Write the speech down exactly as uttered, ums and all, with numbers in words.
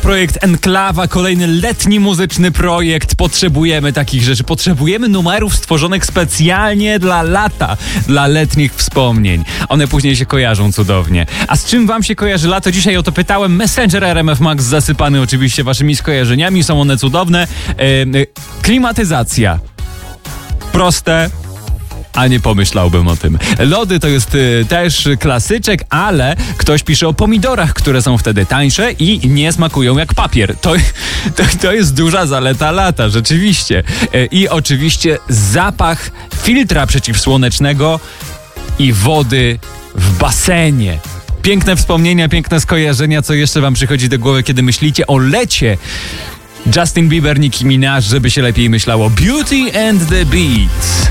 Projekt Enklawa, kolejny letni muzyczny projekt. Potrzebujemy takich rzeczy. Potrzebujemy numerów stworzonych specjalnie dla lata, dla letnich wspomnień. One później się kojarzą cudownie. A z czym wam się kojarzy lato? Dzisiaj o to pytałem. Messenger R M F Max zasypany oczywiście waszymi skojarzeniami. Są one cudowne. Yy, klimatyzacja. Proste. A nie pomyślałbym o tym. Lody to jest y, też klasyczek, ale ktoś pisze o pomidorach, które są wtedy tańsze i nie smakują jak papier. To, to, to jest duża zaleta lata, rzeczywiście. Y, I oczywiście zapach filtra przeciwsłonecznego i wody w basenie. Piękne wspomnienia, piękne skojarzenia. Co jeszcze wam przychodzi do głowy, kiedy myślicie o lecie? Justin Bieber, Nicki Minaj, żeby się lepiej myślało. Beauty and the Beat.